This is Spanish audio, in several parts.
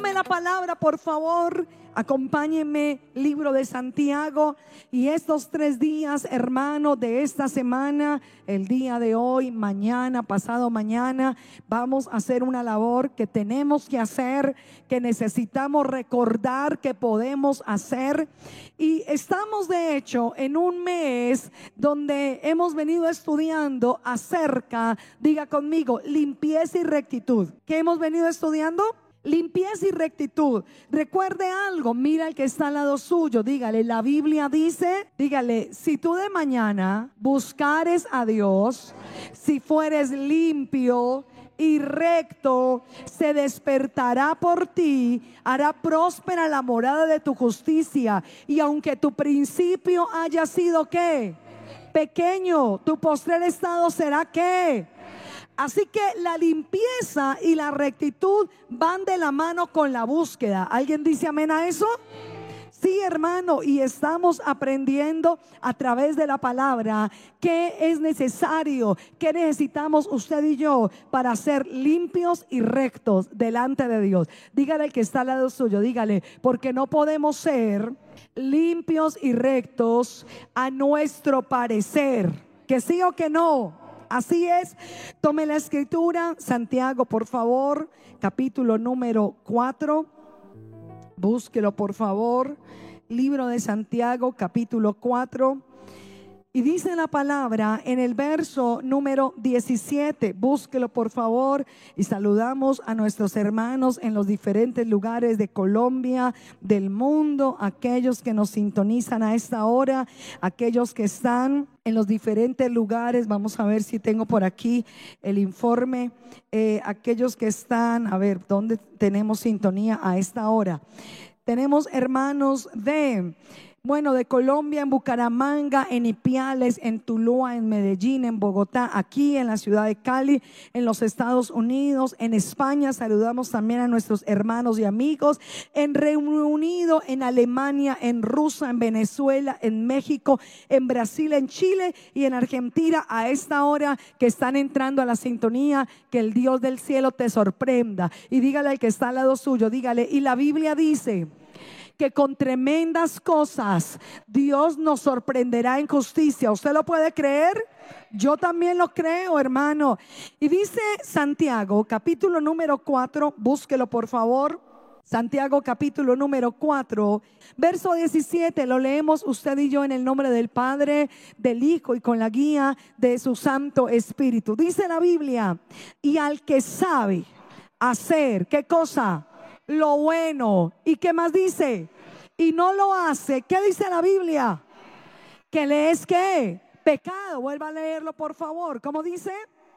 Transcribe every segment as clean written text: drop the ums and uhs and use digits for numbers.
Tome la palabra, por favor. Acompáñenme, libro de Santiago. Y estos 3 días, hermano, de esta semana, el día de hoy, mañana, pasado mañana, vamos a hacer una labor que tenemos que hacer, que necesitamos recordar que podemos hacer. Y estamos de hecho en un mes donde hemos venido estudiando acerca, diga conmigo, limpieza y rectitud. ¿Qué hemos venido estudiando? Limpieza y rectitud. Recuerde algo, mira al que está al lado suyo, dígale, la Biblia dice, dígale, si tú de mañana buscares a Dios, si fueres limpio y recto, se despertará por ti, hará próspera la morada de tu justicia, y aunque tu principio haya sido ¿qué? Pequeño, tu postrer estado será ¿qué? Así que la limpieza y la rectitud van de la mano con la búsqueda. ¿Alguien dice amén a eso? Sí, hermano, y estamos aprendiendo a través de la palabra qué es necesario, qué necesitamos usted y yo para ser limpios y rectos delante de Dios. Dígale al que está al lado suyo, dígale, porque no podemos ser limpios y rectos a nuestro parecer. ¿Que sí o que no? Así es. Tome la escritura, Santiago, por favor, capítulo número 4. Búsquelo, por favor. Libro de Santiago, capítulo 4. Y dice la palabra en el verso número 17. Búsquelo, por favor. Y saludamos a nuestros hermanos en los diferentes lugares de Colombia, del mundo, aquellos que nos sintonizan a esta hora, aquellos que están en los diferentes lugares. Vamos a ver si tengo por aquí el informe. Aquellos que están, a ver, ¿dónde tenemos sintonía a esta hora? Tenemos hermanos de Colombia, en Bucaramanga, en Ipiales, en Tuluá, en Medellín, en Bogotá, aquí en la ciudad de Cali, en los Estados Unidos, en España. Saludamos también a nuestros hermanos y amigos en Reino Unido, en Alemania, en Rusia, en Venezuela, en México, en Brasil, en Chile y en Argentina. A esta hora que están entrando a la sintonía, que el Dios del cielo te sorprenda. Y dígale al que está al lado suyo, dígale, y la Biblia dice que con tremendas cosas Dios nos sorprenderá en justicia. ¿Usted lo puede creer? Yo también lo creo, hermano. Y dice Santiago, capítulo número 4, búsquelo por favor. Santiago, capítulo número 4, verso 17, lo leemos usted y yo en el nombre del Padre, del Hijo y con la guía de su Santo Espíritu. Dice la Biblia, y al que sabe hacer, ¿qué cosa? Lo bueno. ¿Y qué más dice? Y no lo hace. ¿Qué dice la Biblia? Que le es ¿qué? Pecado. Vuelva a leerlo, por favor. ¿Cómo dice?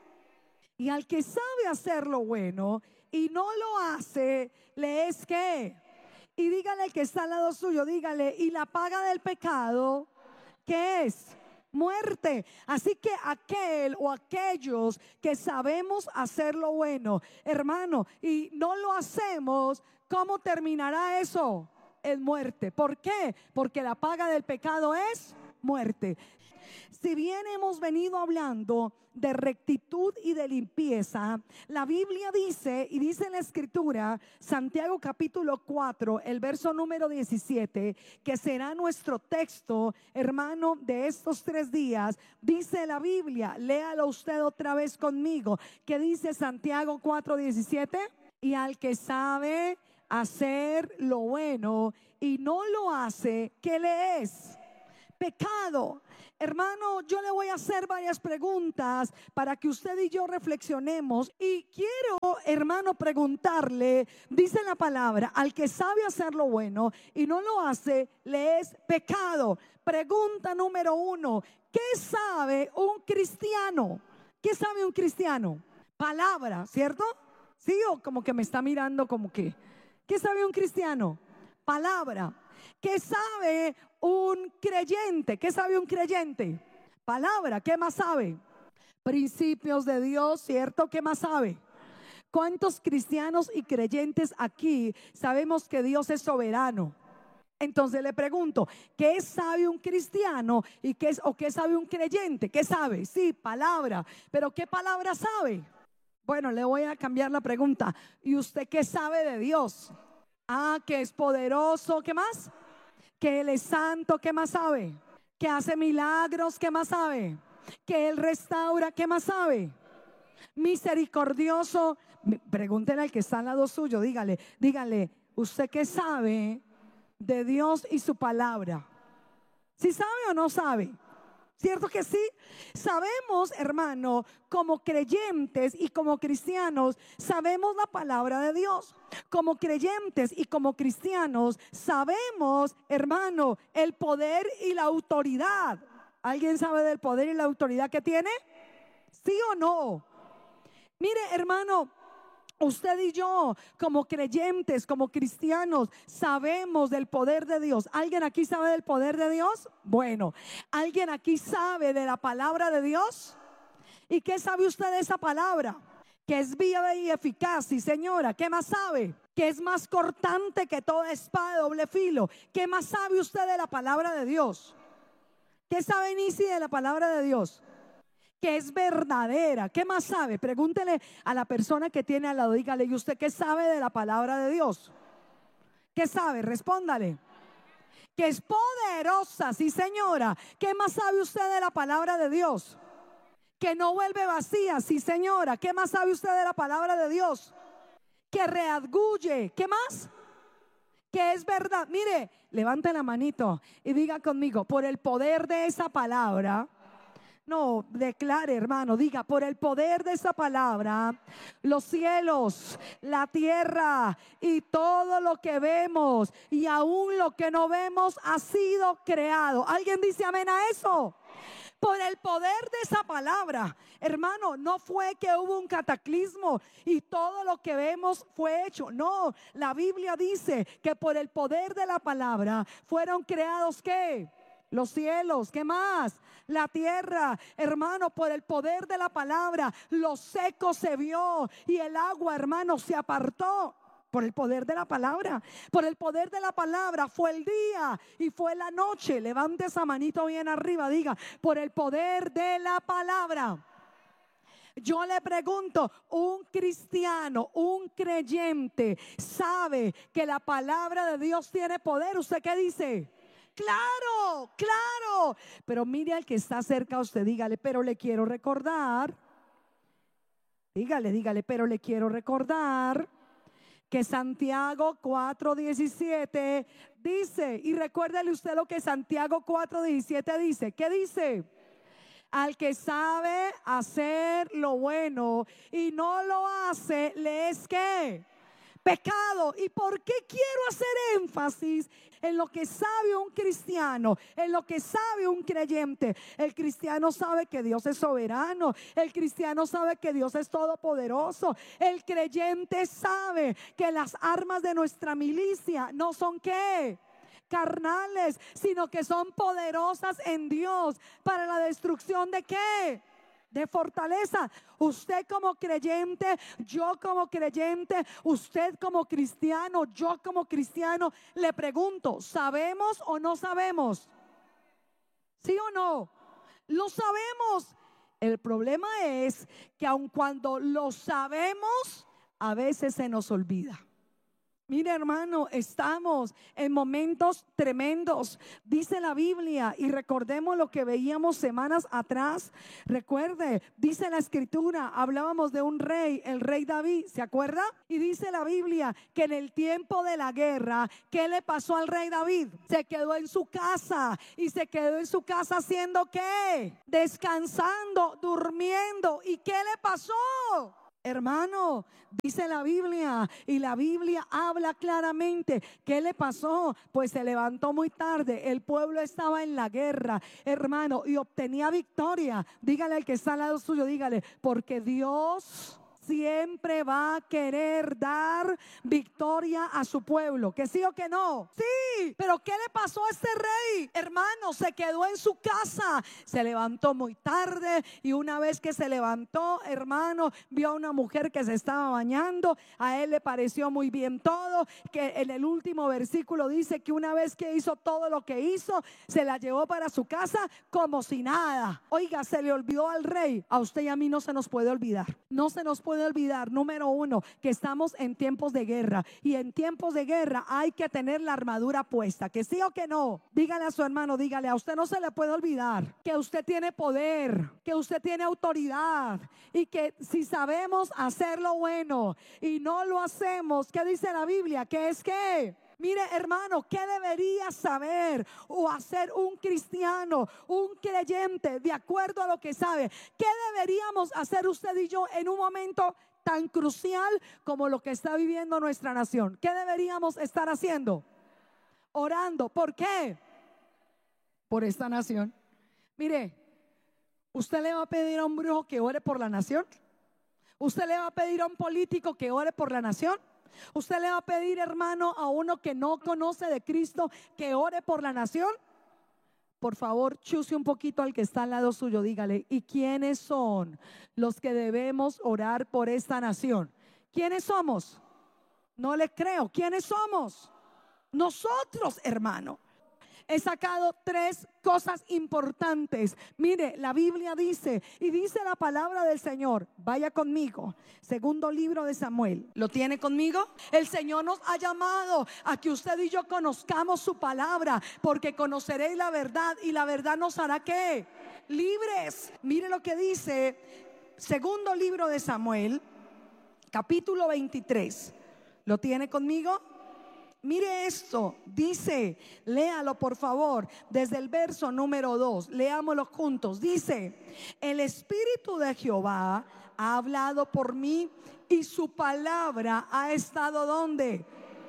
Y al que sabe hacer lo bueno y no lo hace, le es ¿qué? Y dígale al que está al lado suyo, dígale, y la paga del pecado, ¿qué es? Muerte. Así que aquel o aquellos que sabemos hacer lo bueno, hermano, y no lo hacemos, ¿cómo terminará eso? En muerte. ¿Por qué? Porque la paga del pecado es muerte. Si bien hemos venido hablando de rectitud y de limpieza, la Biblia dice, y dice en la escritura, Santiago capítulo 4, el verso número 17, que será nuestro texto, hermano, de estos 3 días. Dice la Biblia, léalo usted otra vez conmigo, que dice Santiago 4, 17, y al que sabe hacer lo bueno y no lo hace, ¿qué le es? Pecado. Hermano, yo le voy a hacer varias preguntas para que usted y yo reflexionemos. Y quiero, hermano, preguntarle, dice la palabra, al que sabe hacer lo bueno y no lo hace, le es pecado. Pregunta número 1, ¿qué sabe un cristiano? ¿Qué sabe un cristiano? Palabra, ¿cierto? Sí, o como que me está mirando como que, ¿qué sabe un cristiano? Palabra. ¿Qué sabe un creyente? ¿Qué sabe un creyente? Palabra. ¿Qué más sabe? Principios de Dios, ¿cierto? ¿Qué más sabe? ¿Cuántos cristianos y creyentes aquí sabemos que Dios es soberano? Entonces le pregunto, ¿qué sabe un cristiano y qué sabe un creyente? ¿Qué sabe? Sí, palabra. ¿Pero qué palabra sabe? Bueno, le voy a cambiar la pregunta. ¿Y usted qué sabe de Dios? Ah, que es poderoso. ¿Qué más? Que Él es santo. ¿Qué más sabe? Que hace milagros. ¿Qué más sabe? Que Él restaura. ¿Qué más sabe? Misericordioso. Pregúntele al que está al lado suyo. Dígale, ¿usted qué sabe de Dios y su palabra? ¿Sí sabe o no sabe? ¿Cierto que sí? Sabemos, hermano, como creyentes y como cristianos, sabemos la palabra de Dios. Como creyentes y como cristianos, sabemos, hermano, el poder y la autoridad. ¿Alguien sabe del poder y la autoridad que tiene? ¿Sí o no? Mire, hermano, usted y yo, como creyentes, como cristianos, sabemos del poder de Dios. ¿Alguien aquí sabe del poder de Dios? Bueno, ¿alguien aquí sabe de la palabra de Dios? ¿Y qué sabe usted de esa palabra? Que es viva y eficaz, sí señora. ¿Qué más sabe? Que es más cortante que toda espada de doble filo. ¿Qué más sabe usted de la palabra de Dios? ¿Qué sabe Nisi de la palabra de Dios? Que es verdadera. ¿Qué más sabe? Pregúntele a la persona que tiene al lado, dígale, ¿y usted qué sabe de la palabra de Dios? ¿Qué sabe? Respóndale. Que es poderosa, sí señora. ¿Qué más sabe usted de la palabra de Dios? Que no vuelve vacía, sí señora. ¿Qué más sabe usted de la palabra de Dios? Que redarguye. ¿Qué más? Que es verdad. Mire, levante la manito y diga conmigo, por el poder de esa palabra. No, declare, hermano, diga, por el poder de esa palabra, los cielos, la tierra y todo lo que vemos y aún lo que no vemos ha sido creado. ¿Alguien dice amén a eso? Por el poder de esa palabra, hermano, no fue que hubo un cataclismo y todo lo que vemos fue hecho. No, la Biblia dice que por el poder de la palabra fueron creados, ¿qué? Los cielos, ¿qué más? La tierra, hermano, por el poder de la palabra, lo seco se vio y el agua, hermano, se apartó. Por el poder de la palabra, por el poder de la palabra fue el día y fue la noche. Levante esa manito bien arriba, diga, por el poder de la palabra. Yo le pregunto, un cristiano, un creyente, ¿sabe que la palabra de Dios tiene poder? ¿Usted qué dice? Claro, claro. Pero mire al que está cerca a usted, dígale, pero le quiero recordar. Dígale, pero le quiero recordar que Santiago 4:17 dice, y recuérdele usted lo que Santiago 4:17 dice. ¿Qué dice? Al que sabe hacer lo bueno y no lo hace, le es ¿qué? Pecado. ¿Y por qué quiero hacer énfasis en lo que sabe un cristiano, en lo que sabe un creyente? El cristiano sabe que Dios es soberano, el cristiano sabe que Dios es todopoderoso, el creyente sabe que las armas de nuestra milicia no son ¿qué? Carnales, sino que son poderosas en Dios para la destrucción de ¿qué? De fortaleza. Usted como creyente, yo como creyente, usted como cristiano, yo como cristiano, le pregunto, ¿sabemos o no sabemos? ¿Sí o no? Lo sabemos. El problema es que aun cuando lo sabemos, a veces se nos olvida. Mire, hermano, estamos en momentos tremendos, dice la Biblia, y recordemos lo que veíamos semanas atrás. Recuerde, dice la escritura, hablábamos de un rey, el rey David, ¿se acuerda? Y dice la Biblia que en el tiempo de la guerra, ¿qué le pasó al rey David? Se quedó en su casa, y se quedó en su casa haciendo ¿qué? Descansando, durmiendo. ¿Y qué le pasó? Hermano, dice la Biblia, y la Biblia habla claramente. ¿Qué le pasó? Pues se levantó muy tarde, el pueblo estaba en la guerra, hermano, y obtenía victoria. Dígale al que está al lado suyo, dígale, porque Dios siempre va a querer dar victoria a su pueblo. ¿Que sí o que no? Sí, pero ¿qué le pasó a este rey? Hermano, se quedó en su casa, se levantó muy tarde, y una vez que se levantó, hermano, vio a una mujer que se estaba bañando. A él le pareció muy bien todo, que en el último versículo dice que una vez que hizo todo lo que hizo, se la llevó para su casa como si nada. Oiga, se le olvidó al rey. A usted y a mí no se nos puede olvidar. No se nos puede puede olvidar, número uno, que estamos en tiempos de guerra. Y en tiempos de guerra hay que tener la armadura puesta. ¿Que sí o que no? Dígale a su hermano, dígale, a usted no se le puede olvidar que usted tiene poder, que usted tiene autoridad. Y que si sabemos hacer lo bueno y no lo hacemos, ¿qué dice la Biblia? Que es que... Mire, hermano, ¿qué debería saber o hacer un cristiano, un creyente, de acuerdo a lo que sabe? ¿Qué deberíamos hacer usted y yo en un momento tan crucial como lo que está viviendo nuestra nación? ¿Qué deberíamos estar haciendo? Orando. ¿Por qué? Por esta nación. Mire, ¿usted le va a pedir a un brujo que ore por la nación? ¿Usted le va a pedir a un político que ore por la nación? ¿Usted le va a pedir, hermano, a uno que no conoce de Cristo que ore por la nación? Por favor, chuse un poquito al que está al lado suyo, dígale, ¿y quiénes son los que debemos orar por esta nación? ¿Quiénes somos? No le creo. ¿Quiénes somos? Nosotros, hermano. He sacado 3 cosas importantes. Mire, la Biblia dice, y dice la palabra del Señor, vaya conmigo, segundo libro de Samuel. ¿Lo tiene conmigo? El Señor nos ha llamado a que usted y yo conozcamos su palabra, porque conoceréis la verdad y la verdad nos hará ¿qué? Libres. Mire lo que dice segundo libro de Samuel, capítulo 23. ¿Lo tiene conmigo? Mire esto, dice, léalo por favor, desde el verso número 2, leámoslo juntos. Dice, el Espíritu de Jehová ha hablado por mí y su palabra ha estado ¿dónde?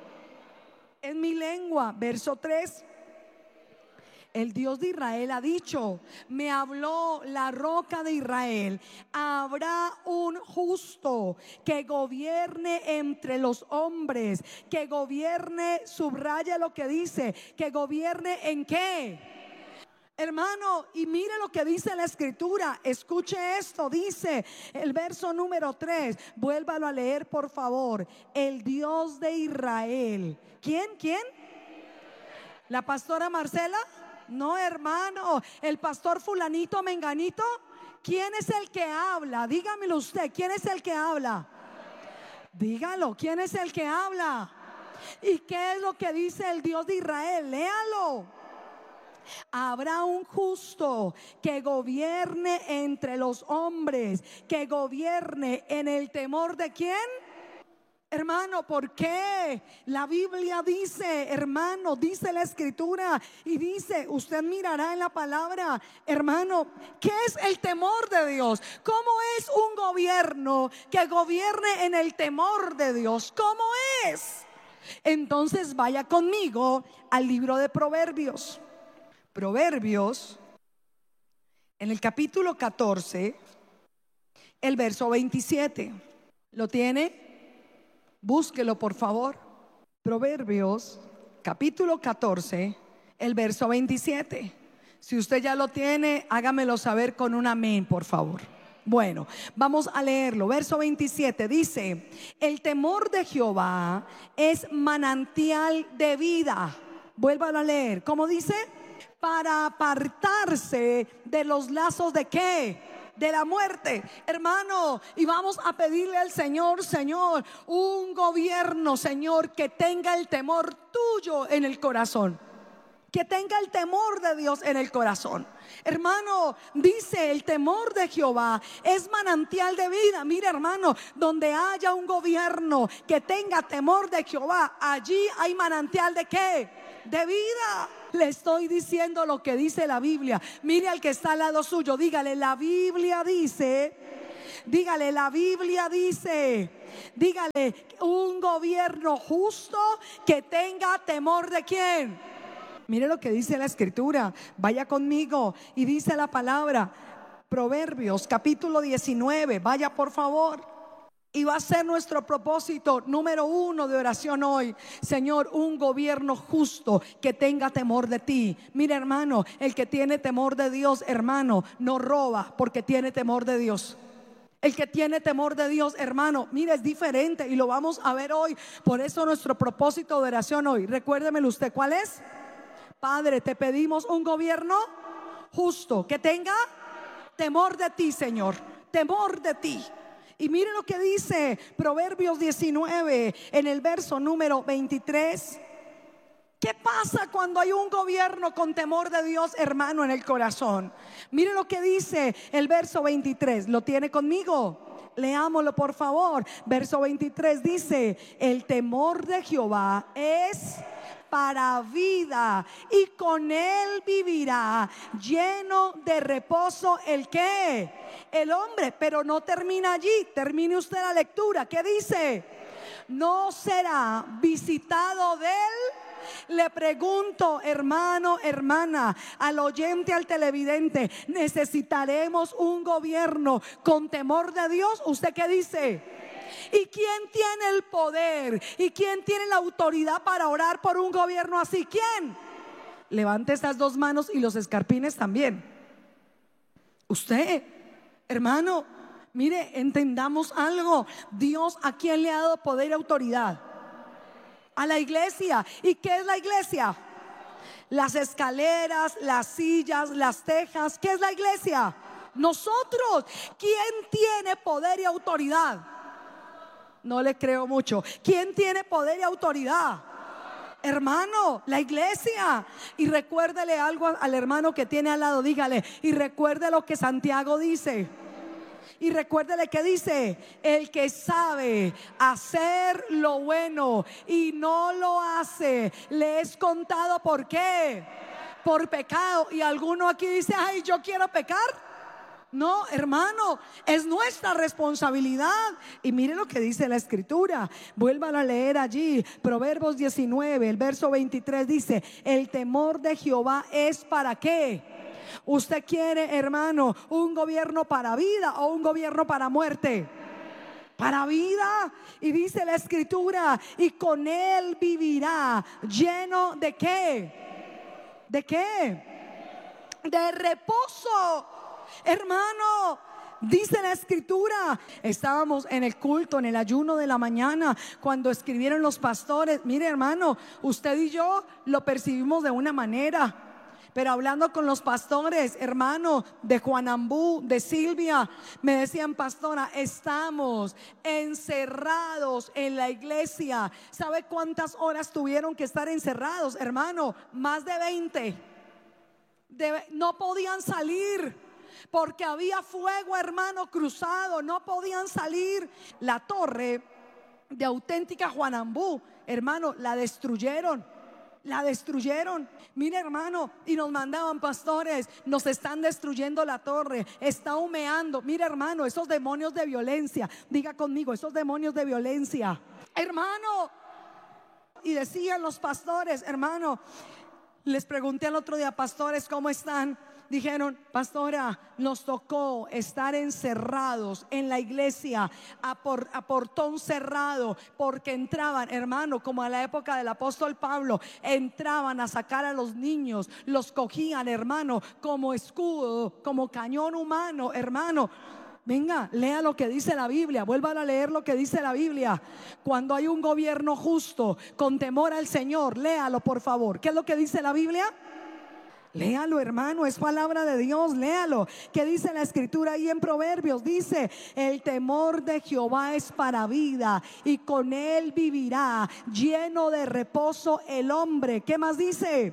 En mi lengua. Verso 3. El Dios de Israel ha dicho, me habló la roca de Israel, habrá un justo que gobierne entre los hombres, que gobierne, subraya lo que dice, que gobierne ¿en qué? Hermano, y mire lo que dice la escritura, escuche esto, dice el verso número 3, vuélvalo a leer por favor, el Dios de Israel. ¿Quién? ¿La pastora Marcela? No, hermano, el pastor fulanito menganito. ¿Quién es el que habla? Dígamelo usted, ¿quién es el que habla? Dígalo, ¿quién es el que habla? ¿Y qué es lo que dice el Dios de Israel? Léalo. Habrá un justo que gobierne entre los hombres, que gobierne en el temor de ¿quién? Hermano, ¿por qué? La Biblia dice, hermano, dice la escritura y dice, usted mirará en la palabra, hermano, ¿qué es el temor de Dios? ¿Cómo es un gobierno que gobierne en el temor de Dios? ¿Cómo es? Entonces vaya conmigo al libro de Proverbios. Proverbios, en el capítulo 14, el verso 27. ¿Lo tiene? Búsquelo por favor. Proverbios capítulo 14, el verso 27. Si usted ya lo tiene, hágamelo saber con un amén, por favor. Bueno, vamos a leerlo. Verso 27 dice, el temor de Jehová es manantial de vida. Vuélvalo a leer. ¿Cómo dice? Para apartarse de los lazos de ¿qué? De la muerte, hermano. Y vamos a pedirle al Señor, Señor, un gobierno, Señor, que tenga el temor tuyo en el corazón, que tenga el temor de Dios en el corazón. Hermano, dice, el temor de Jehová es manantial de vida. Mira, hermano, donde haya un gobierno que tenga temor de Jehová, allí hay manantial de ¿qué? De vida. Le estoy diciendo lo que dice la Biblia. Mire al que está al lado suyo, dígale, la Biblia dice. Dígale, la Biblia dice. Dígale, un gobierno justo que tenga temor de ¿quién? Mire lo que dice la escritura. Vaya conmigo y dice la palabra, Proverbios capítulo 19. Vaya por favor. Y va a ser nuestro propósito número 1 de oración hoy. Señor, un gobierno justo que tenga temor de ti. Mira, hermano, el que tiene temor de Dios, hermano, no roba porque tiene temor de Dios. El que tiene temor de Dios, hermano, mira, es diferente y lo vamos a ver hoy. Por eso nuestro propósito de oración hoy, recuérdemelo usted, ¿cuál es? Padre, te pedimos un gobierno justo que tenga temor de ti, Señor, temor de ti. Y mire lo que dice Proverbios 19 en el verso número 23. ¿Qué pasa cuando hay un gobierno con temor de Dios, hermano, en el corazón? Mire lo que dice el verso 23. ¿Lo tiene conmigo? Leámoslo, por favor. Verso 23 dice: el temor de Jehová es para vida, y con él vivirá, lleno de reposo ¿el qué? El hombre. Pero no termina allí, termine usted la lectura. ¿Qué dice? No será visitado de él. Le pregunto, hermano, hermana, al oyente, al televidente, ¿necesitaremos un gobierno con temor de Dios? ¿Usted qué dice? ¿Y quién tiene el poder? ¿Y quién tiene la autoridad para orar por un gobierno así? ¿Quién? Levante estas dos manos y los escarpines también. Usted, hermano, mire, entendamos algo. Dios, ¿a quién le ha dado poder y autoridad? A la iglesia. ¿Y qué es la iglesia? Las escaleras, las sillas, las tejas. ¿Qué es la iglesia? Nosotros. ¿Quién tiene poder y autoridad? No le creo mucho. ¿Quién tiene poder y autoridad? Hermano, la iglesia. Y recuérdele algo al hermano que tiene al lado. Dígale, y recuerde lo que Santiago dice. Y recuérdele que dice: el que sabe hacer lo bueno y no lo hace, le es contado ¿por qué? Por pecado. Y alguno aquí dice: ay, yo quiero pecar. No, hermano, es nuestra responsabilidad. Y mire lo que dice la escritura. Vuelvan a leer allí Proverbios 19, el verso 23 dice: el temor de Jehová es ¿para qué? ¿Usted quiere, hermano, un gobierno para vida o un gobierno para muerte? Para vida. Y dice la escritura: y con él vivirá, lleno de ¿qué? ¿De qué? De reposo. Hermano, dice la escritura, estábamos en el culto, en el ayuno de la mañana, cuando escribieron los pastores. Mire, hermano, usted y yo lo percibimos de una manera, pero hablando con los pastores, hermano, de Juanambú, de Silvia, me decían: pastora, estamos encerrados en la iglesia. ¿Sabe cuántas horas tuvieron que estar encerrados, hermano? Más de 20. No podían salir porque había fuego, hermano, cruzado. No podían salir. La torre de auténtica Juanambú, hermano, la destruyeron. La destruyeron. Mire, hermano, y nos mandaban: pastores, nos están destruyendo la torre, está humeando. Mire, hermano, esos demonios de violencia. Diga conmigo, esos demonios de violencia, hermano. Y decían los pastores, hermano, les pregunté el otro día: pastores, ¿cómo están? Dijeron: pastora, nos tocó estar encerrados en la iglesia a portón cerrado, porque entraban, hermano, como a la época del apóstol Pablo, entraban a sacar a los niños, los cogían, hermano, como escudo, como cañón humano, hermano. Venga, lea lo que dice la Biblia. Vuelvan a leer lo que dice la Biblia. Cuando hay un gobierno justo, con temor al Señor, léalo, por favor. ¿Qué es lo que dice la Biblia? Léalo, hermano, es palabra de Dios, léalo. ¿Qué dice la escritura ahí en Proverbios? Dice: el temor de Jehová es para vida, y con él vivirá, lleno de reposo el hombre. ¿Qué más dice?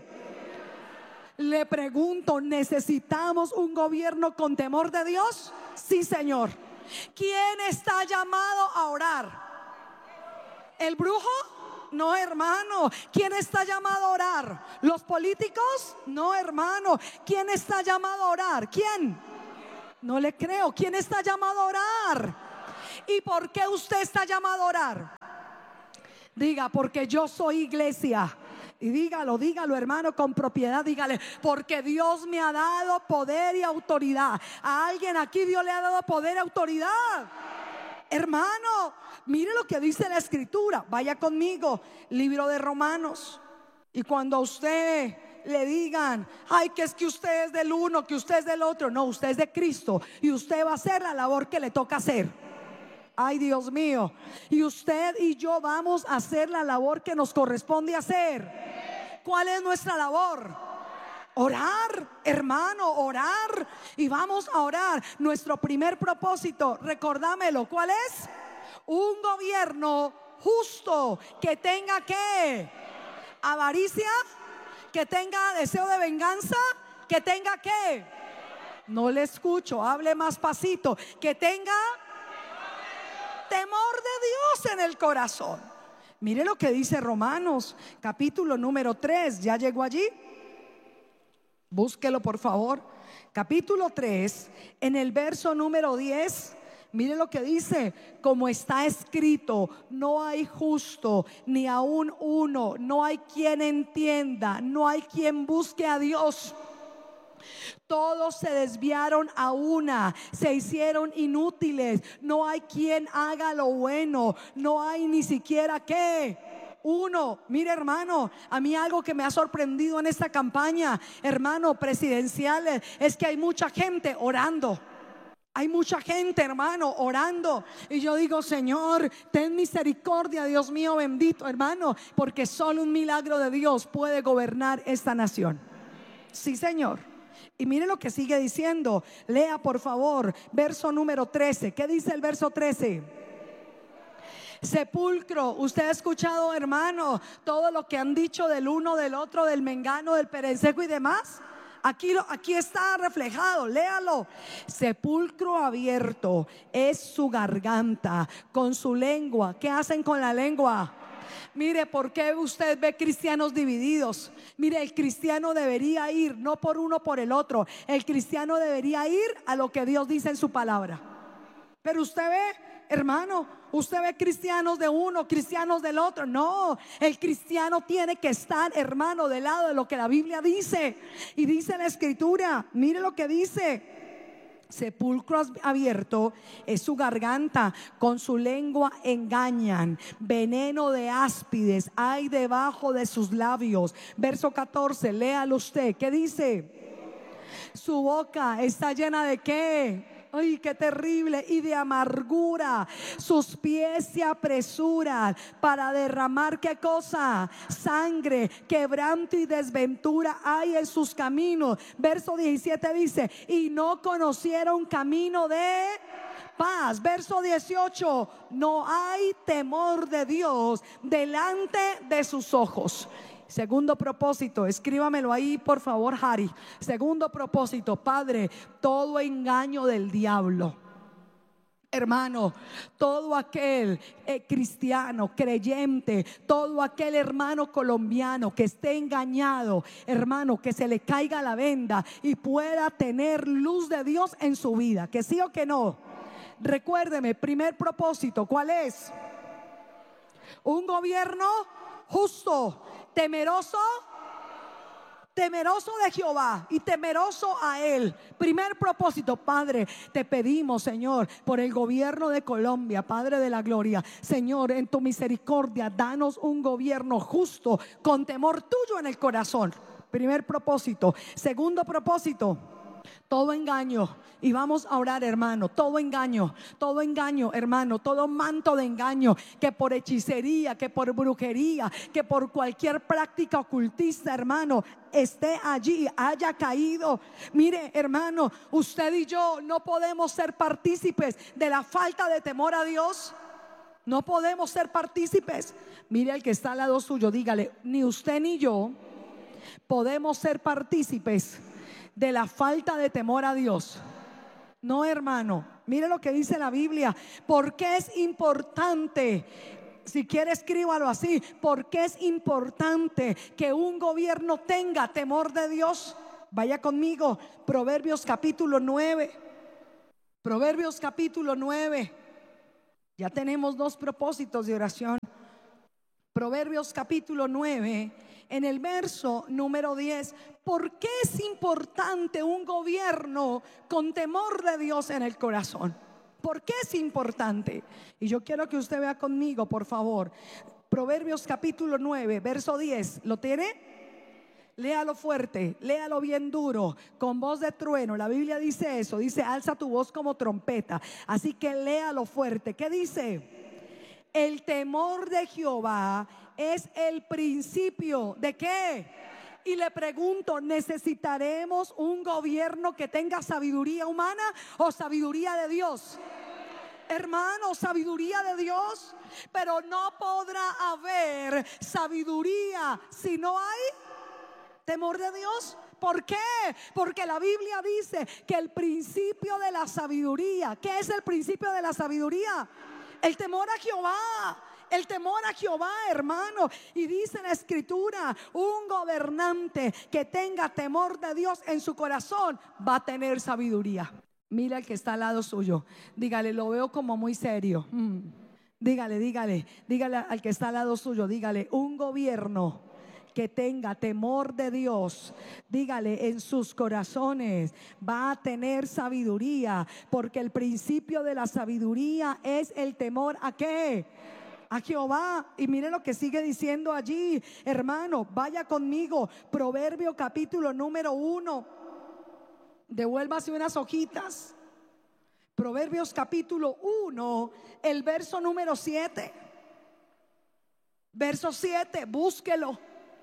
Le pregunto, ¿necesitamos un gobierno con temor de Dios? Sí, Señor. ¿Quién está llamado a orar? ¿El brujo? No, hermano. ¿Quién está llamado a orar? ¿Los políticos? No, hermano. ¿Quién está llamado a orar? ¿Quién? No le creo. ¿Quién está llamado a orar? ¿Y por qué usted está llamado a orar? Diga: porque yo soy iglesia. Y dígalo, hermano, con propiedad. Dígale: porque Dios me ha dado poder y autoridad. A alguien aquí Dios le ha dado poder y autoridad. Hermano, mire lo que dice la escritura. Vaya conmigo, libro de Romanos. Y cuando a usted le digan: ay, que es que usted es del uno, que usted es del otro. No, usted es de Cristo, y usted va a hacer la labor que le toca hacer. Ay, Dios mío. Y usted y yo vamos a hacer la labor que nos corresponde hacer. ¿Cuál es nuestra labor? Orar, hermano, orar. Y vamos a orar. Nuestro primer propósito, recordámelo, ¿cuál es? Un gobierno justo, que tenga ¿qué? Avaricia, que tenga deseo de venganza, que tenga ¿qué? No le escucho, hable más pasito. Que tenga temor de Dios en el corazón. Mire lo que dice Romanos, capítulo número 3. ¿Ya llegó allí? Búsquelo por favor. Capítulo 3, en el verso número 10. Mire lo que dice: como está escrito, no hay justo, ni aún uno, no hay quien entienda, no hay quien busque a Dios. Todos se desviaron a una, se hicieron inútiles, no hay quien haga lo bueno, no hay ni siquiera ¿qué? Uno. Mire, hermano, a mí algo que me ha sorprendido en esta campaña, hermano, presidencial, es que hay mucha gente orando. Hay mucha gente, hermano, orando. Y yo digo: Señor, ten misericordia, Dios mío bendito, hermano, porque solo un milagro de Dios puede gobernar esta nación. Sí, Señor. Y mire lo que sigue diciendo. Lea por favor, verso número 13. ¿Qué dice el verso 13? Sepulcro. Usted ha escuchado, hermano, todo lo que han dicho del uno, del otro, del mengano, del perencejo y demás. Aquí está reflejado, léalo. Sepulcro abierto es su garganta, con su lengua. ¿Qué hacen con la lengua? Mire, ¿por qué usted ve cristianos divididos? Mire, el cristiano debería ir no por uno por el otro. El cristiano debería ir a lo que Dios dice en su palabra. Pero usted ve, hermano, usted ve cristianos de uno, cristianos del otro. No, el cristiano tiene que estar, hermano, del lado de lo que la Biblia dice. Y dice la Escritura, mire lo que dice: sepulcro abierto es su garganta, con su lengua engañan, veneno de áspides hay debajo de sus labios. Verso 14, léalo usted. ¿Qué dice? Su boca está llena de ¿qué? Ay, qué terrible. Y de amargura. Sus pies se apresuran para derramar ¿qué cosa? Sangre. Quebranto y desventura hay en sus caminos. Verso 17 dice: y no conocieron camino de paz. Verso 18: no hay temor de Dios delante de sus ojos. Segundo propósito, escríbamelo ahí por favor, Harry. Segundo propósito, Padre, todo engaño del diablo. Hermano, todo aquel cristiano, creyente, todo aquel hermano colombiano que esté engañado, hermano, que se le caiga la venda y pueda tener luz de Dios en su vida. ¿Que sí o que no? Recuérdeme, primer propósito, ¿cuál es? Un gobierno justo, temeroso de Jehová y temeroso a Él. Primer propósito, Padre, te pedimos, Señor, por el gobierno de Colombia, Padre de la gloria. Señor, en tu misericordia, danos un gobierno justo, con temor tuyo en el corazón. Primer propósito. Segundo propósito, todo engaño. Y vamos a orar, hermano. Todo engaño, hermano, todo manto de engaño, que por hechicería, que por brujería, que por cualquier práctica ocultista, hermano, esté allí, haya caído. Mire, hermano, usted y yo no podemos ser partícipes de la falta de temor a Dios. No podemos ser partícipes. Mire al que está al lado suyo, dígale: ni usted ni yo podemos ser partícipes de la falta de temor a Dios. No, hermano, mire lo que dice la Biblia. ¿Por qué es importante? Si quiere, escríbalo así: ¿por qué es importante que un gobierno tenga temor de Dios? Vaya conmigo, Proverbios capítulo 9. Proverbios capítulo 9. Ya tenemos dos propósitos de oración. Proverbios capítulo 9, en el verso número 10. ¿Por qué es importante un gobierno con temor de Dios en el corazón? ¿Por qué es importante? Y yo quiero que usted vea conmigo, por favor, Proverbios capítulo 9, verso 10. ¿Lo tiene? Léalo fuerte, léalo bien duro, con voz de trueno. La Biblia dice eso, dice: alza tu voz como trompeta. Así que léalo fuerte. ¿Qué dice? El temor de Jehová es el principio ¿de qué? Y le pregunto, ¿necesitaremos un gobierno que tenga sabiduría humana o sabiduría de Dios? Hermano, sabiduría de Dios. Pero no podrá haber sabiduría si no hay temor de Dios. ¿Por qué? Porque la Biblia dice que el principio de la sabiduría, ¿qué es el principio de la sabiduría? El temor a Jehová. El temor a Jehová, hermano. Y dice la escritura, un gobernante que tenga temor de Dios en su corazón va a tener sabiduría. Mira al que está al lado suyo, dígale, lo veo como muy serio. Dígale al que está al lado suyo, dígale, un gobierno que tenga temor de Dios, dígale, en sus corazones va a tener sabiduría, porque el principio de la sabiduría es el temor ¿a qué? A Jehová. Y mire lo que sigue diciendo allí, hermano, vaya conmigo, Proverbio capítulo número 1, devuélvase unas hojitas, Proverbios capítulo 1, el verso número 7, verso 7, búsquelo.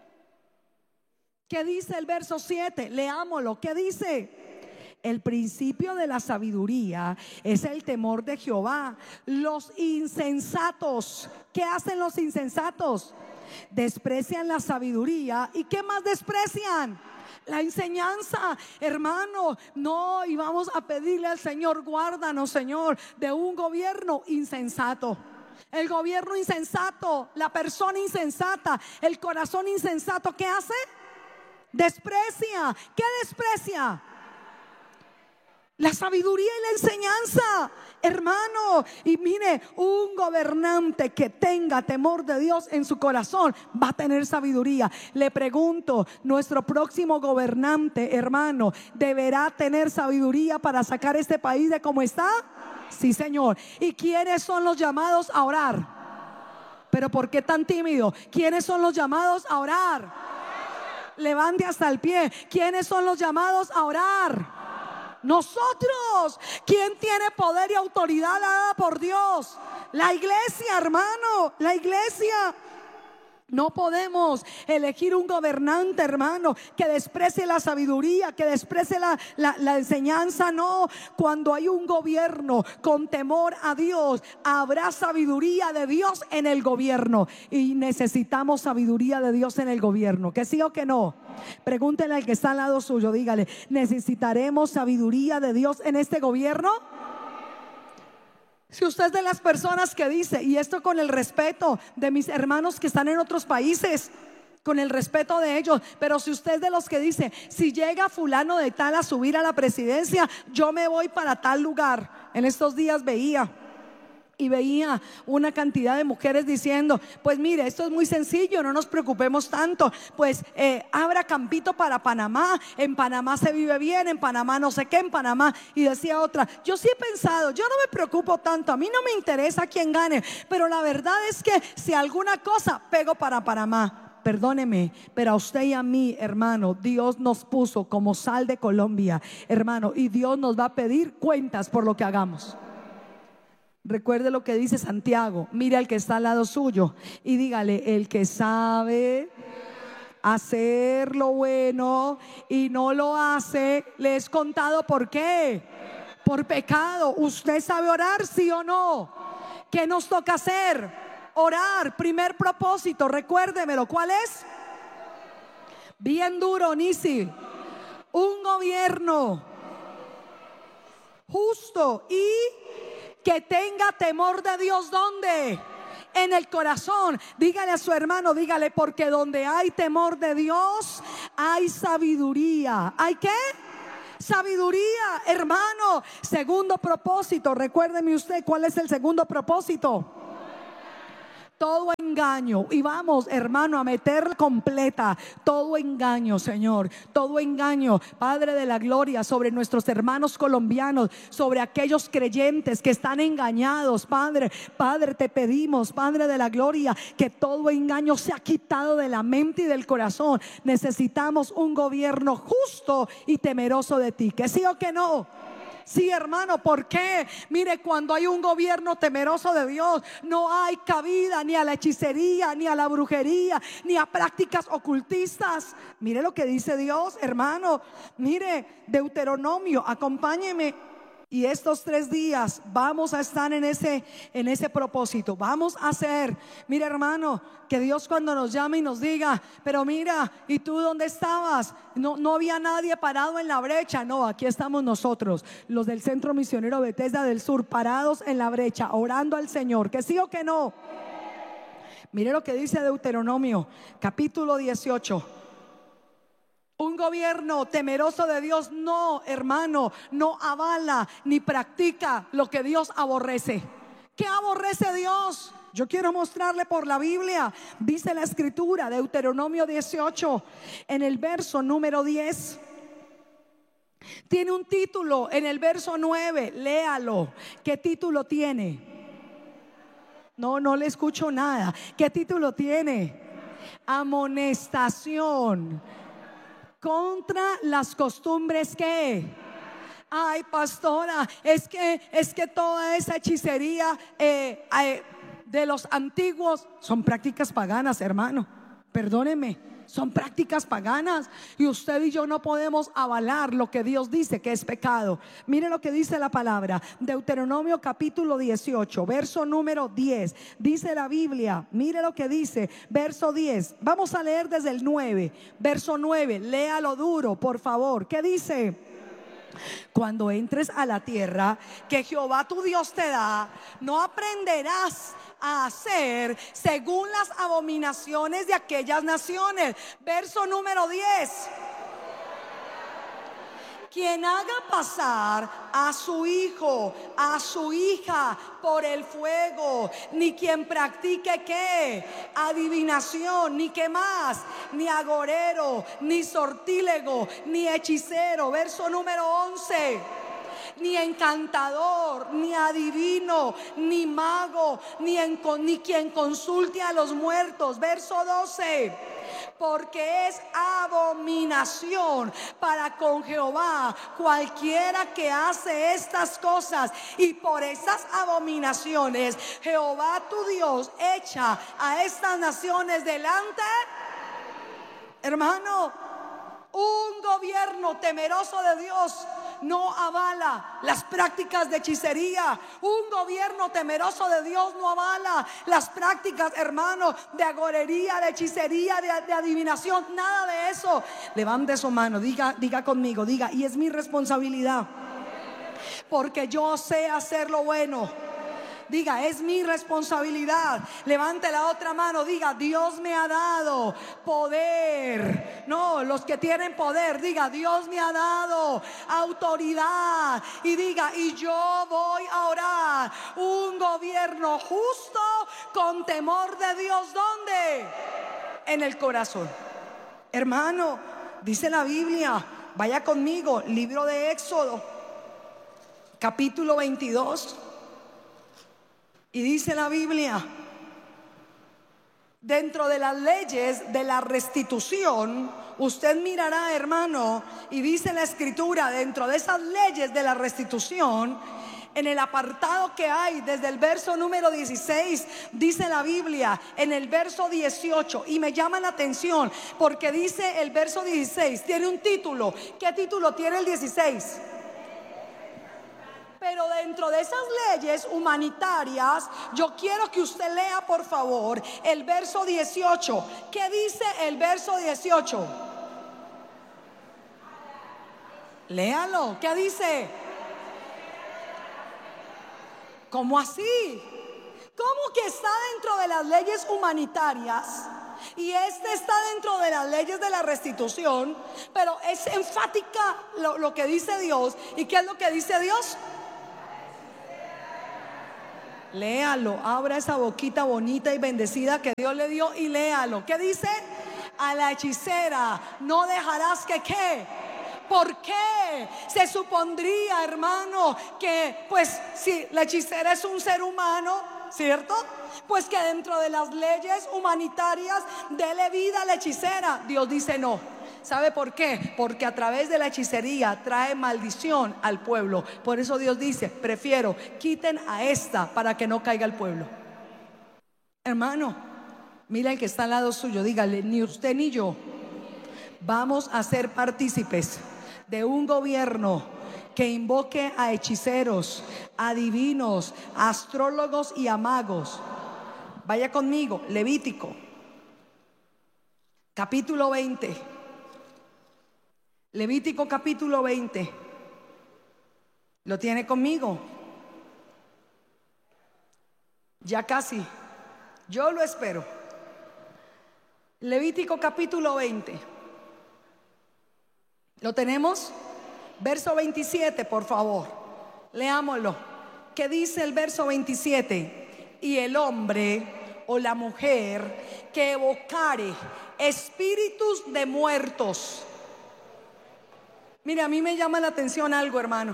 ¿Qué dice el verso 7? Leámoslo. ¿Qué dice? El principio de la sabiduría es el temor de Jehová. Los insensatos, ¿qué hacen los insensatos? Desprecian la sabiduría. ¿Y qué más desprecian? La enseñanza, hermano. No, y vamos a pedirle al Señor, guárdanos, Señor, de un gobierno insensato. El gobierno insensato, la persona insensata, el corazón insensato, ¿qué hace? Desprecia. ¿Qué desprecia? La sabiduría y la enseñanza, hermano. Y mire, un gobernante que tenga temor de Dios en su corazón va a tener sabiduría. Le pregunto, ¿nuestro próximo gobernante, hermano, deberá tener sabiduría para sacar este país de cómo está? Sí, Señor. ¿Y quiénes son los llamados a orar? Pero ¿por qué tan tímido? ¿Quiénes son los llamados a orar? Levante hasta el pie. ¿Quiénes son los llamados a orar? Nosotros. ¿Quién tiene poder y autoridad dada por Dios? La iglesia, hermano, la iglesia. No podemos elegir un gobernante, hermano, que desprecie la sabiduría, que desprecie la enseñanza. No, cuando hay un gobierno con temor a Dios, habrá sabiduría de Dios en el gobierno. Y necesitamos sabiduría de Dios en el gobierno. ¿Que sí o que no? Pregúntenle al que está al lado suyo, dígale, ¿necesitaremos sabiduría de Dios en este gobierno? Si usted es de las personas que dice, y esto con el respeto de mis hermanos que están en otros países, con el respeto de ellos, pero si usted es de los que dice, si llega fulano de tal a subir a la presidencia, yo me voy para tal lugar. En estos días veía una cantidad de mujeres diciendo, pues mire, esto es muy sencillo, no nos preocupemos tanto, pues abra campito para Panamá, en Panamá se vive bien, en Panamá no sé qué, en Panamá. Y decía otra, yo sí he pensado, yo no me preocupo tanto, a mí no me interesa quién gane, pero la verdad es que si alguna cosa, pego para Panamá. Perdóneme, pero a usted y a mí, hermano, Dios nos puso como sal de Colombia, hermano, y Dios nos va a pedir cuentas por lo que hagamos. Recuerde lo que dice Santiago. Mire al que está al lado suyo y dígale, el que sabe hacer lo bueno y no lo hace, le es contado ¿por qué? Por pecado. ¿Usted sabe orar, sí o no? ¿Qué nos toca hacer? Orar. Primer propósito, recuérdemelo. ¿Cuál es? Bien duro, Nisi. Un gobierno justo y que tenga temor de Dios. ¿Dónde? En el corazón. Dígale a su hermano, dígale, porque donde hay temor de Dios hay sabiduría. ¿Hay qué? Sabiduría, hermano. Segundo propósito, recuérdeme usted cuál es el segundo propósito. Todo engaño, y vamos, hermano, a meterla completa. Todo engaño, Señor, todo engaño, Padre de la gloria, sobre nuestros hermanos colombianos, sobre aquellos creyentes que están engañados. Padre, te pedimos, Padre de la gloria, que todo engaño sea quitado de la mente y del corazón. Necesitamos un gobierno justo y temeroso de ti. ¿Que sí o que no? Sí, hermano, ¿por qué? Mire, cuando hay un gobierno temeroso de Dios, no hay cabida ni a la hechicería, ni a la brujería, ni a prácticas ocultistas. Mire lo que dice Dios, hermano. Mire, Deuteronomio, acompáñeme. Y estos 3 días vamos a estar en ese propósito. Vamos a hacer, mira, hermano, que Dios cuando nos llame y nos diga, pero mira, ¿y tú dónde estabas? No había nadie parado en la brecha. No, aquí estamos nosotros, los del Centro Misionero Bethesda del Sur, parados en la brecha, orando al Señor. ¿Que sí o que no? Mire lo que dice Deuteronomio, capítulo 18. Un gobierno temeroso de Dios no, hermano, no avala ni practica lo que Dios aborrece. ¿Qué aborrece Dios? Yo quiero mostrarle por la Biblia. Dice la escritura, Deuteronomio 18, en el verso número 10. Tiene un título en el verso 9, léalo. ¿Qué título tiene? No le escucho nada. ¿Qué título tiene? Amonestación contra las costumbres que... Ay, pastora, es que toda esa hechicería de los antiguos son prácticas paganas, hermano. Perdóneme, son prácticas paganas. Y usted y yo no podemos avalar lo que Dios dice que es pecado. Mire lo que dice la palabra, Deuteronomio capítulo 18, verso número 10. Dice la Biblia, mire lo que dice, verso 10. Vamos a leer desde el 9, verso 9. Léalo duro, por favor. ¿Qué dice? Cuando entres a la tierra que Jehová tu Dios te da, no aprenderás a hacer según las abominaciones de aquellas naciones. Verso número 10. Quien haga pasar a su hijo, a su hija por el fuego, ni quien practique ¿qué? Adivinación, ni qué más, ni agorero, ni sortílego, ni hechicero. Verso número 11. Ni encantador, ni adivino, ni mago, ni quien consulte a los muertos. Verso 12. Porque es abominación para con Jehová cualquiera que hace estas cosas, y por estas abominaciones Jehová tu Dios echa a estas naciones delante. Hermano, un gobierno temeroso de Dios no avala las prácticas de hechicería. Un gobierno temeroso de Dios no avala las prácticas, hermano, de agorería, de hechicería, de adivinación. Nada de eso. Levante su mano, diga conmigo, diga, y es mi responsabilidad, porque yo sé hacer lo bueno. Diga, es mi responsabilidad. Levante la otra mano, diga, Dios me ha dado poder. No, los que tienen poder, diga, Dios me ha dado autoridad. Y diga, y yo voy a orar un gobierno justo con temor de Dios. ¿Dónde? En el corazón. Hermano, dice la Biblia, vaya conmigo, libro de Éxodo, capítulo 22. Y dice la Biblia, dentro de las leyes de la restitución, usted mirará, hermano, y dice la escritura, dentro de esas leyes de la restitución, en el apartado que hay desde el verso número 16, dice la Biblia, en el verso 18, y me llama la atención porque dice el verso 16, tiene un título. ¿Qué título tiene el 16? Pero dentro de esas leyes humanitarias, yo quiero que usted lea, por favor, el verso 18. ¿Qué dice el verso 18? Léalo. ¿Qué dice? ¿Cómo así? ¿Cómo que está dentro de las leyes humanitarias? Y está dentro de las leyes de la restitución, pero es enfática lo que dice Dios. ¿Y qué es lo que dice Dios? Léalo, abra esa boquita bonita y bendecida que Dios le dio y léalo. ¿Qué dice? A la hechicera no dejarás que ¿qué? ¿Por qué? Se supondría, hermano, que pues si la hechicera es un ser humano, ¿cierto? Pues que dentro de las leyes humanitarias dele vida a la hechicera. Dios dice no. ¿Sabe por qué? Porque a través de la hechicería trae maldición al pueblo. Por eso Dios dice, prefiero quiten a esta para que no caiga el pueblo. Hermano, mira el que está al lado suyo, dígale, ni usted ni yo vamos a ser partícipes de un gobierno que invoque a hechiceros, adivinos, a astrólogos y a magos. Vaya conmigo, Levítico, capítulo 20. Levítico capítulo 20. ¿Lo tiene conmigo? Ya casi. Yo lo espero. Levítico capítulo 20. ¿Lo tenemos? Verso 27, por favor. Leámoslo. ¿Qué dice el verso 27? Y el hombre o la mujer que evocare espíritus de muertos. Mire, a mí me llama la atención algo, hermano.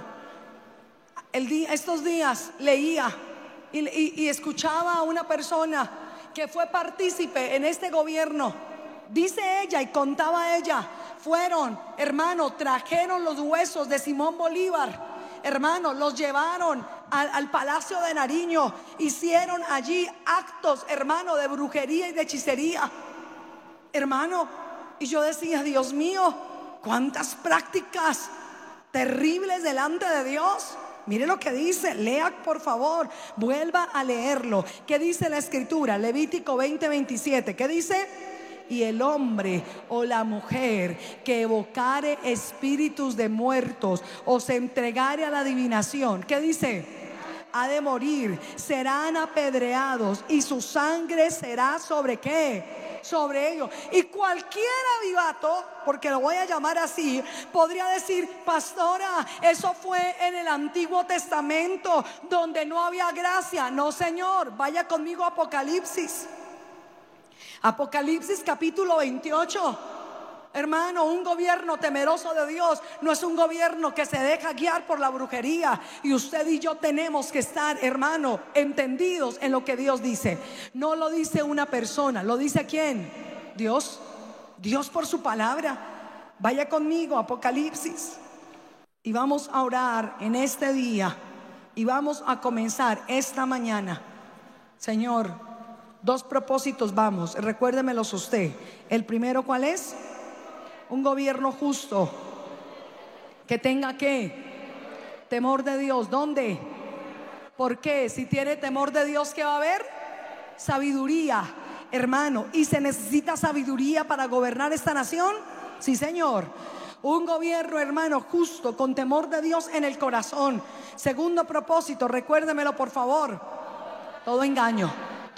Estos días leía y escuchaba a una persona que fue partícipe en este gobierno. Dice ella y contaba ella, fueron, hermano, trajeron los huesos de Simón Bolívar, hermano, los llevaron al Palacio de Nariño, hicieron allí actos, hermano, de brujería y de hechicería, hermano. Y yo decía, Dios mío, cuántas prácticas terribles delante de Dios. Mire lo que dice, lea por favor, vuelva a leerlo. ¿Qué dice la escritura? Levítico 20:27. ¿Qué dice? Y el hombre o la mujer que evocare espíritus de muertos o se entregare a la adivinación, ¿qué dice? Ha de morir, serán apedreados y su sangre será sobre ¿qué? Sobre ellos. Y cualquier avivato, porque lo voy a llamar así, podría decir, pastora, eso fue en el Antiguo Testamento donde no había gracia. No, señor, vaya conmigo a Apocalipsis. Apocalipsis capítulo 28. Hermano, un gobierno temeroso de Dios no es un gobierno que se deja guiar por la brujería. Y usted y yo tenemos que estar, hermano, entendidos en lo que Dios dice. No lo dice una persona, lo dice ¿quién? Dios. Dios por su palabra. Vaya conmigo, Apocalipsis. Y vamos a orar en este día. Y vamos a comenzar esta mañana. Señor, dos propósitos vamos, recuérdemelos usted. El primero, ¿cuál es? Un gobierno justo que tenga ¿qué? Temor de Dios. ¿Dónde? ¿Por qué? Si tiene temor de Dios, ¿qué va a haber? Sabiduría, hermano. ¿Y se necesita sabiduría para gobernar esta nación? Sí, señor. Un gobierno, hermano, justo, con temor de Dios en el corazón. Segundo propósito, recuérdemelo por favor. Todo engaño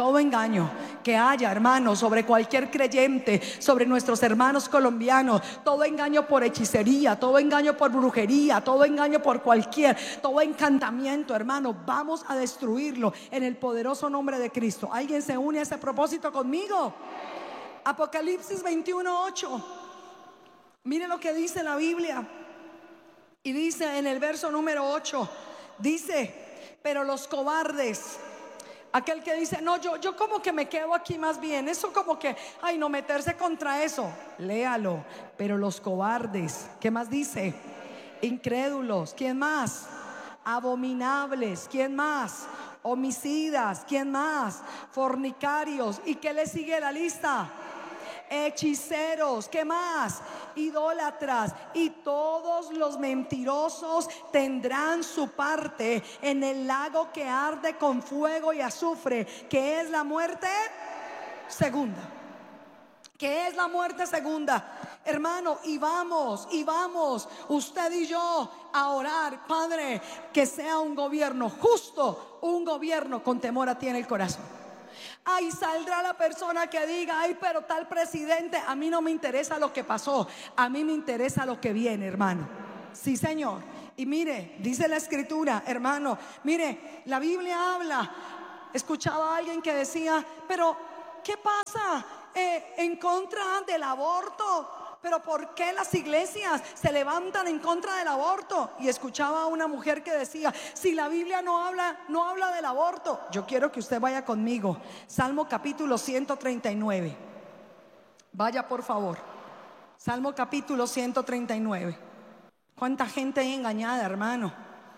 que haya, hermano, sobre cualquier creyente, sobre nuestros hermanos colombianos, todo engaño por hechicería, todo engaño por brujería, todo engaño por todo encantamiento, hermano, vamos a destruirlo en el poderoso nombre de Cristo. ¿Alguien se une a ese propósito conmigo? Apocalipsis 21:8. Mire lo que dice la Biblia. Y dice en el verso número 8, dice, pero los cobardes, aquel que dice, no, yo como que me quedo aquí más bien, eso como que, ay, no meterse contra eso. Léalo. Pero los cobardes, ¿qué más dice? Incrédulos, ¿quién más? Abominables, ¿quién más? Homicidas, ¿quién más? Fornicarios. ¿Y qué le sigue la lista? Hechiceros, ¿qué más? Idólatras y todos los mentirosos tendrán su parte en el lago que arde con fuego y azufre, que es la muerte segunda. ¿Qué es la muerte segunda? Hermano, y vamos, usted y yo a orar, Padre, que sea un gobierno justo, un gobierno con temor a ti en el corazón. Ay, saldrá la persona que diga, ay, pero tal presidente. A mí no me interesa lo que pasó, a mí me interesa lo que viene, hermano. Sí, señor. Y mire, dice la escritura, hermano, mire, la Biblia habla. Escuchaba a alguien que decía, pero ¿qué pasa en contra del aborto? Pero ¿por qué las iglesias se levantan en contra del aborto? Y escuchaba a una mujer que decía, si la Biblia no habla del aborto. Yo quiero que usted vaya conmigo, Salmo capítulo 139. Vaya por favor, Salmo capítulo 139. ¿Cuánta gente hay engañada, hermano?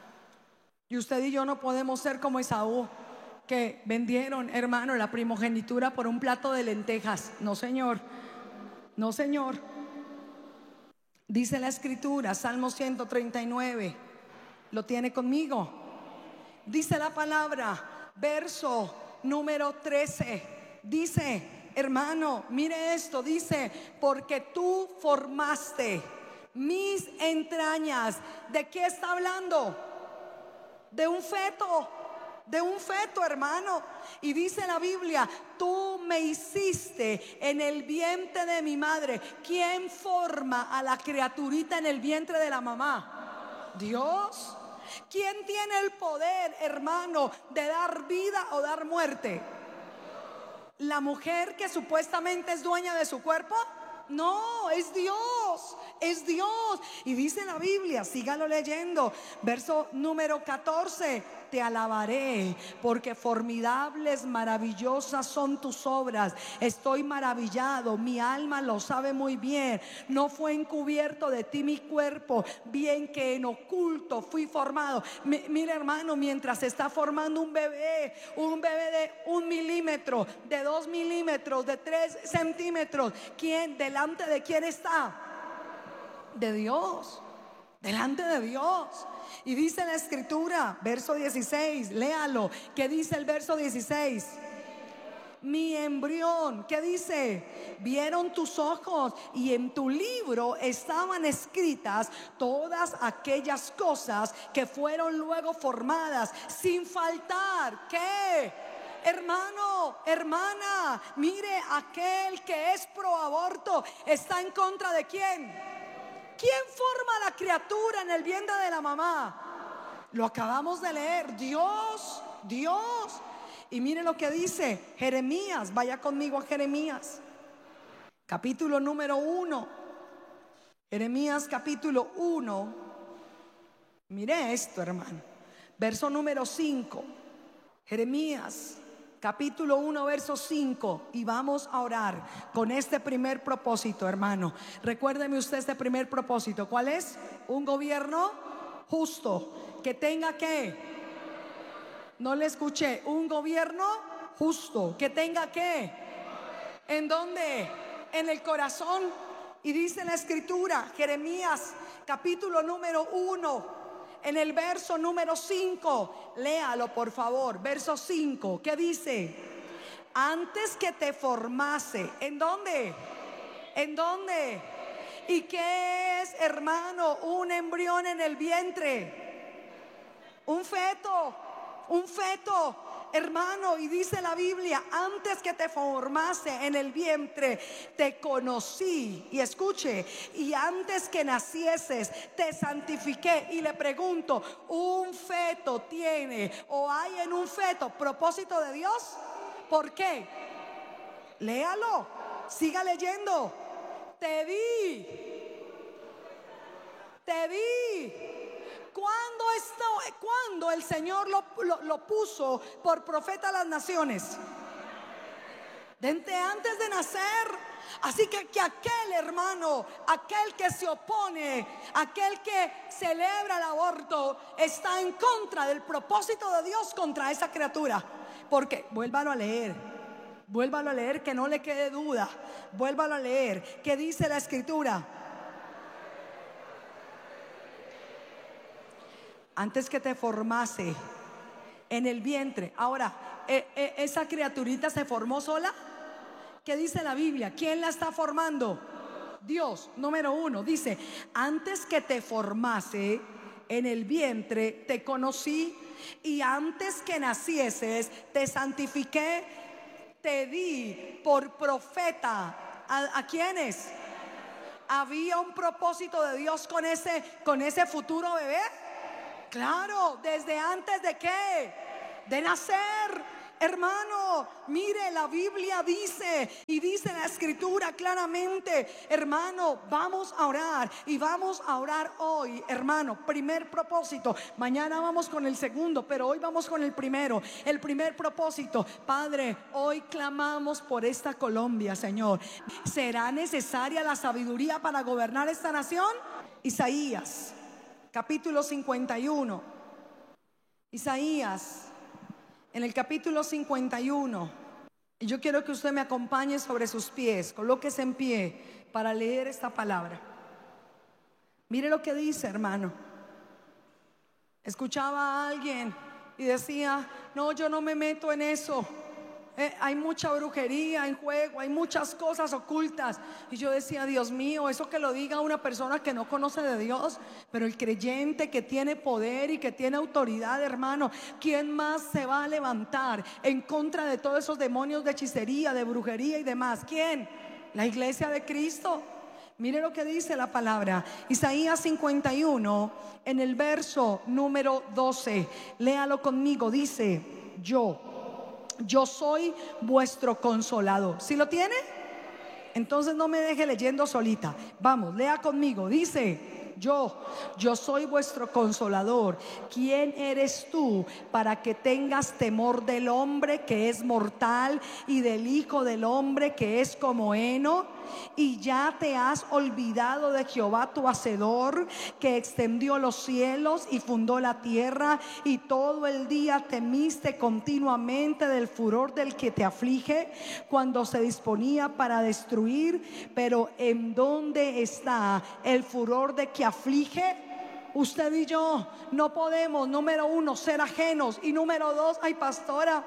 Y usted y yo no podemos ser como Esaú, que vendieron, hermano, la primogenitura por un plato de lentejas. No, señor. No, señor. Dice la escritura, Salmo 139. ¿Lo tiene conmigo? Dice la palabra, verso número 13. Dice, hermano, mire esto, dice, porque tú formaste mis entrañas. ¿De qué está hablando? De un feto. De un feto, hermano. Y dice la Biblia, tú me hiciste en el vientre de mi madre. ¿Quién forma a la criaturita en el vientre de la mamá? Dios. ¿Quién tiene el poder, hermano, de dar vida o dar muerte? ¿La mujer que supuestamente es dueña de su cuerpo? No, es Dios, es Dios. Y dice la Biblia, sígalo leyendo, verso número 14. Te alabaré porque formidables, maravillosas son tus obras. Estoy maravillado, mi alma lo sabe muy bien. No fue encubierto de ti mi cuerpo, bien que en oculto fui formado. Mira, hermano, mientras se está formando un bebé de 1 milímetro, de 2 milímetros, de 3 centímetros, ¿quién, delante de quién está? De Dios. Delante de Dios. Y dice la escritura, verso 16, léalo. ¿Qué dice el verso 16? Mi embrión, ¿qué dice? Vieron tus ojos y en tu libro estaban escritas todas aquellas cosas que fueron luego formadas, sin faltar. ¿Qué? Hermano, hermana, mire, aquel que es pro aborto está en contra de ¿quién? ¿Quién forma a la criatura en el vientre de la mamá? Lo acabamos de leer. Dios, Dios. Y mire lo que dice Jeremías. Vaya conmigo a Jeremías, capítulo número 1. Jeremías capítulo 1. Mire esto, hermano. Verso número 5. Jeremías capítulo 1, verso 5. Y vamos a orar con este primer propósito, hermano. Recuérdeme usted este primer propósito. ¿Cuál es? Un gobierno justo. Que tenga ¿qué? No le escuché. Un gobierno justo. Que tenga ¿qué? ¿En dónde? En el corazón. Y dice la escritura, Jeremías capítulo número 1, en el verso número 5, léalo por favor, verso 5, ¿qué dice? Antes que te formase, ¿en dónde? ¿En dónde? ¿Y qué es, hermano, un embrión en el vientre? Un feto, un feto. Hermano, y dice la Biblia, antes que te formase en el vientre, te conocí. Y escuche, y antes que nacieses, te santifiqué. Y le pregunto, ¿un feto tiene o hay en un feto propósito de Dios? ¿Por qué? Léalo, siga leyendo. Te di. ¿Cuándo el Señor lo puso por profeta a las naciones? Desde antes de nacer. Así que aquel hermano, aquel que se opone, aquel que celebra el aborto, está en contra del propósito de Dios contra esa criatura. Porque, vuélvalo a leer, que no le quede duda. Vuélvalo a leer. ¿Qué dice la escritura? Antes que te formase en el vientre. Ahora, ¿esa criaturita se formó sola? ¿Qué dice la Biblia? ¿Quién la está formando? Dios. Número 1, dice, antes que te formase en el vientre, te conocí, y antes que nacieses, te santifiqué, te di por profeta. ¿A quiénes? ¿Había un propósito de Dios con ese futuro bebé? Claro, desde antes de ¿qué? De nacer. Hermano, mire, la Biblia dice, y dice la Escritura claramente, hermano, vamos a orar y vamos a orar hoy, hermano. Primer propósito, mañana vamos con el segundo, pero hoy vamos con el primero. El primer propósito: Padre, hoy clamamos por esta Colombia, Señor. ¿Será necesaria la sabiduría para gobernar esta nación? Isaías, capítulo 51. Isaías, en el capítulo 51, y yo quiero que usted me acompañe sobre sus pies. Colóquese en pie para leer esta palabra. Mire lo que dice, hermano. Escuchaba a alguien y decía: no, yo no me meto en eso. Hay mucha brujería en juego, hay muchas cosas ocultas. Y yo decía: Dios mío, eso que lo diga una persona que no conoce de Dios. Pero el creyente que tiene poder y que tiene autoridad, hermano, ¿quién más se va a levantar en contra de todos esos demonios de hechicería, de brujería y demás? ¿Quién? La iglesia de Cristo. Mire lo que dice la palabra. Isaías 51, en el verso número 12. Léalo conmigo. Dice: yo soy vuestro consolador. ¿Sí lo tiene? Entonces no me deje leyendo solita. Vamos, lea conmigo. Dice: yo soy vuestro consolador. ¿Quién eres tú para que tengas temor del hombre que es mortal y del hijo del hombre que es como heno? Y ya te has olvidado de Jehová tu hacedor, que extendió los cielos y fundó la tierra, y todo el día temiste continuamente del furor del que te aflige, cuando se disponía para destruir. Pero ¿en dónde está el furor de que aflige? Usted y yo no podemos, número uno, ser ajenos, y número dos: ay, pastora,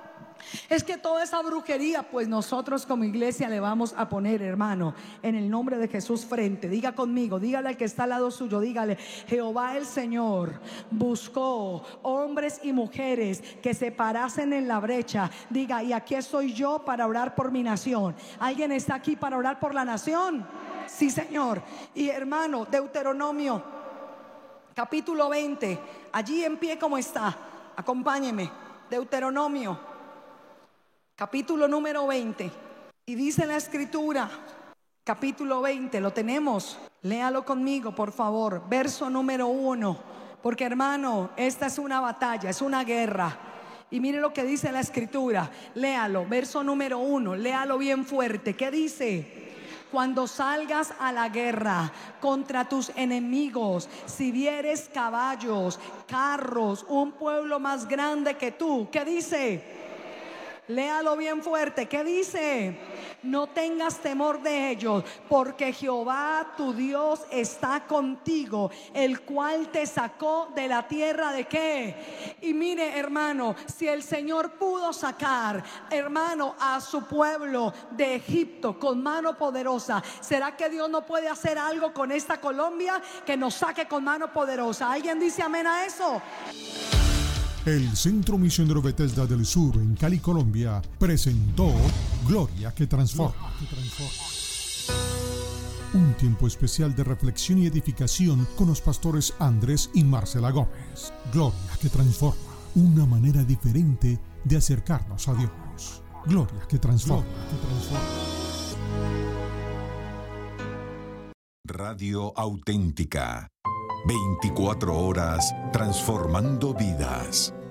es que toda esa brujería, pues nosotros como iglesia le vamos a poner, hermano, en el nombre de Jesús, frente. Diga conmigo, dígale al que está al lado suyo, dígale: Jehová el Señor buscó hombres y mujeres que se parasen en la brecha. Diga: y aquí estoy yo para orar por mi nación. ¿Alguien está aquí para orar por la nación? Sí, Señor. Y hermano, Deuteronomio capítulo 20, allí en pie como está, acompáñeme. Deuteronomio capítulo número 20. Y dice la Escritura, capítulo 20, ¿lo tenemos? Léalo conmigo, por favor. Verso número 1. Porque, hermano, esta es una batalla, es una guerra. Y mire lo que dice la Escritura. Léalo, verso número 1. Léalo bien fuerte. ¿Qué dice? Cuando salgas a la guerra contra tus enemigos, si vieres caballos, carros, un pueblo más grande que tú, ¿qué dice? Léalo bien fuerte. ¿Qué dice? No tengas temor de ellos, porque Jehová tu Dios está contigo, el cual te sacó de la tierra de ¿qué? Y mire, hermano, si el Señor pudo sacar, hermano, a su pueblo de Egipto con mano poderosa, ¿será que Dios no puede hacer algo con esta Colombia que nos saque con mano poderosa? ¿Alguien dice amén a eso? El Centro Misionero Bethesda del Sur en Cali, Colombia, presentó Gloria que Transforma. Un tiempo especial de reflexión y edificación con los pastores Andrés y Marcela Gómez. Gloria que Transforma, una manera diferente de acercarnos a Dios. Gloria que Transforma. Radio Auténtica. 24 horas transformando vidas.